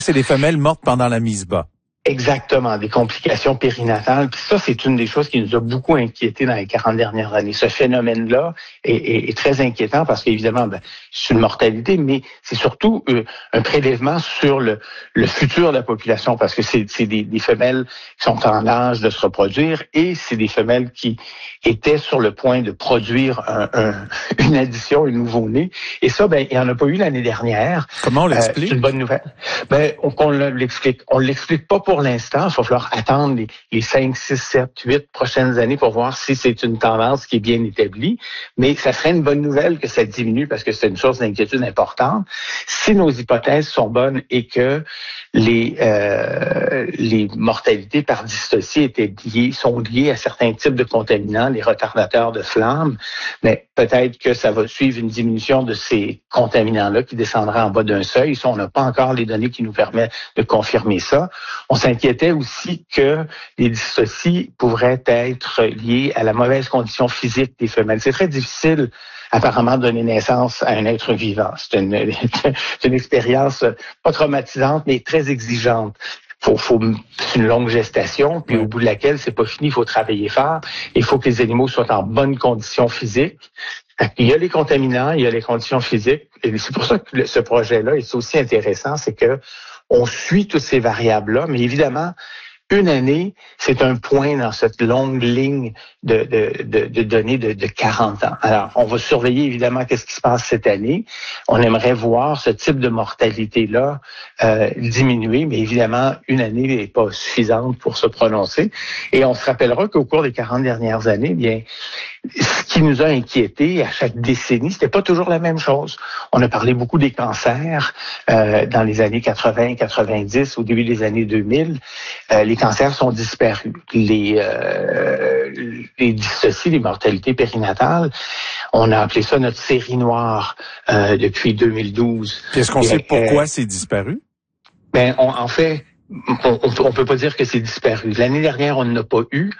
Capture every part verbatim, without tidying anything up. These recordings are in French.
C'est des femelles mortes pendant la mise bas. Exactement, des complications périnatales. Puis ça, c'est une des choses qui nous a beaucoup inquiétés dans les quarante dernières années. Ce phénomène-là est, est, est très inquiétant parce qu'évidemment, ben, c'est une mortalité, mais c'est surtout euh, un prélèvement sur le, le futur de la population parce que c'est, c'est des, des femelles qui sont en âge de se reproduire et c'est des femelles qui étaient sur le point de produire un, un, une addition, un nouveau-né. Et ça, ben, il n'y en a pas eu l'année dernière. Comment on l'explique? Euh, c'est une bonne nouvelle. Ben, on, on l'explique. On l'explique pas pour Pour l'instant, il va falloir attendre les, les cinq, six, sept, huit prochaines années pour voir si c'est une tendance qui est bien établie. Mais ça serait une bonne nouvelle que ça diminue parce que c'est une source d'inquiétude importante. Si nos hypothèses sont bonnes et que les euh, les mortalités par dystocie étaient liées, sont liées à certains types de contaminants, les retardateurs de flammes, mais peut-être que ça va suivre une diminution de ces contaminants-là qui descendra en bas d'un seuil. Ça, on n'a pas encore les données qui nous permettent de confirmer ça. On s'inquiétait aussi que les dystocies pourraient être liées à la mauvaise condition physique des femelles. C'est très difficile, apparemment, de donner naissance à un être vivant. C'est une, c'est une expérience pas traumatisante, mais très exigeante. Faut, faut, c'est une longue gestation, puis au bout de laquelle c'est pas fini, il faut travailler fort. Il faut que les animaux soient en bonne condition physique. Il y a les contaminants, il y a les conditions physiques. Et c'est pour ça que ce projet-là est aussi intéressant, c'est que on suit toutes ces variables-là, mais évidemment, une année, c'est un point dans cette longue ligne de, de, de, de données de, de quarante ans. Alors, on va surveiller évidemment qu'est-ce qui se passe cette année. On aimerait voir ce type de mortalité-là euh, diminuer, mais évidemment, une année n'est pas suffisante pour se prononcer. Et on se rappellera qu'au cours des quarante dernières années, bien, ce qui nous a inquiétés à chaque décennie, c'était pas toujours la même chose. On a parlé beaucoup des cancers euh, dans les années quatre-vingts, quatre-vingt-dix, au début des années deux mille. Euh, les cancers sont disparus. Les, euh, les dystocies, les mortalités périnatales, on a appelé ça notre série noire euh, depuis deux mille douze. Puis est-ce qu'on Et, sait pourquoi euh, c'est disparu? Ben, on, en fait, on, on peut pas dire que c'est disparu. L'année dernière, on n'a pas eu.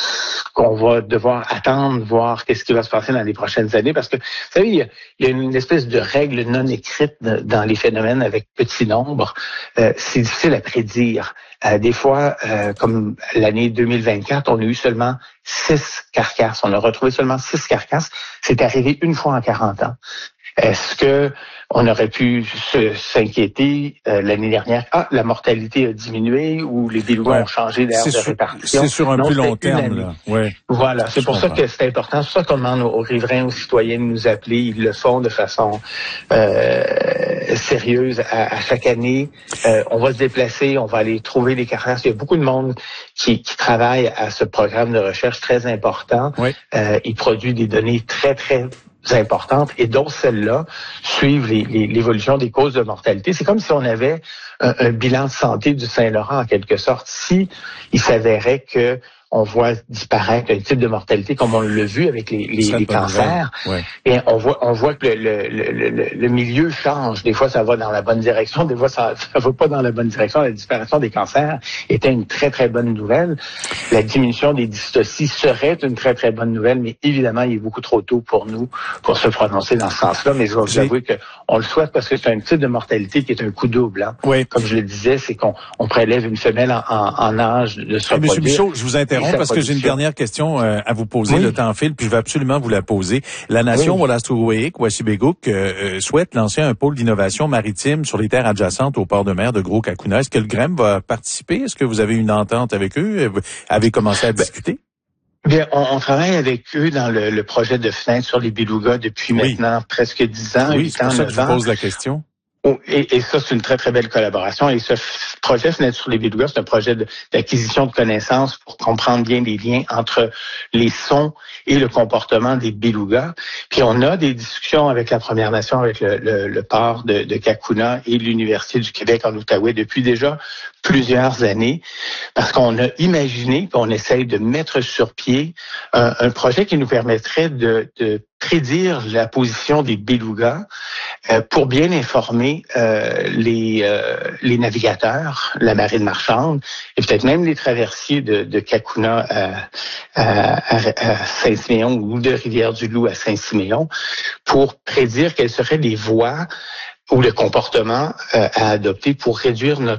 Qu'on va devoir attendre, voir qu'est-ce qui va se passer dans les prochaines années. Parce que, vous savez, il y a, il y a une espèce de règle non écrite dans les phénomènes avec petit nombre. Euh, c'est difficile à prédire. Euh, des fois, euh, comme l'année deux mille vingt-quatre, on a eu seulement six carcasses. On a retrouvé seulement six carcasses. C'est arrivé une fois en quarante ans. Est-ce que on aurait pu se, s'inquiéter euh, l'année dernière? Ah, la mortalité a diminué ou les belugas ouais. ont changé d'aire de sur, répartition. C'est sur un non, plus long terme. Là. Ouais. Voilà, c'est Je pour comprends. ça que c'est important. C'est pour ça qu'on demande aux riverains, aux citoyens de nous appeler. Ils le font de façon euh, sérieuse à, à chaque année. Euh, on va se déplacer, on va aller trouver les carcasses. Il y a beaucoup de monde qui, qui travaille à ce programme de recherche très important. Oui. Euh, il produit des données très, très importantes et dont celles-là suivent les, les, l'évolution des causes de mortalité. C'est comme si on avait un, un bilan de santé du Saint-Laurent en quelque sorte. Si il s'avérait que on voit disparaître un type de mortalité comme on l'a vu avec les, les, les cancers. Ouais. Et on voit, on voit que le, le, le, le, le milieu change. Des fois, ça va dans la bonne direction. Des fois, ça ne va pas dans la bonne direction. La disparition des cancers était une très, très bonne nouvelle. La diminution des dystocies serait une très, très bonne nouvelle. Mais évidemment, il est beaucoup trop tôt pour nous pour se prononcer dans ce sens-là. Mais je dois vous avouer qu'on le souhaite parce que c'est un type de mortalité qui est un coup double. Hein. Oui. Comme je le disais, c'est qu'on on prélève une femelle en, en, en âge de se reproduire. Monsieur Michaud, je vous interromps parce que j'ai une dernière question euh, à vous poser. Oui. Le temps file, puis je vais absolument vous la poser. La nation oui. Wolastoqiyik, Washibegouk, euh, euh, souhaite lancer un pôle d'innovation maritime sur les terres adjacentes au port de mer de Gros-Kakuna. Est-ce que le G R E M va participer? Est-ce que vous avez une entente avec eux? Vous avez commencé à discuter? Bien, on, on travaille avec eux dans le, le projet de fenêtre sur les belugas depuis oui. maintenant presque dix ans, oui, huit c'est ans, pour ça que je ans. vous pose la question. Oh, et, et ça, c'est une très, très belle collaboration. Et ce f- projet Fenêtre sur les belugas, c'est un projet de, d'acquisition de connaissances pour comprendre bien les liens entre les sons et le comportement des belugas. Puis on a des discussions avec la Première Nation, avec le, le, le port de, de Kakuna et l'Université du Québec en Outaouais depuis déjà plusieurs années, parce qu'on a imaginé, puis on essaye de mettre sur pied un, un projet qui nous permettrait de, de prédire la position des belugas euh, pour bien informer euh, les, euh, les navigateurs, la marine marchande, et peut-être même les traversiers de, de Kakuna à, à, à Saint-Siméon ou de Rivière-du-Loup à Saint-Siméon, pour prédire quelles seraient les voies ou le comportement euh, à adopter pour réduire notre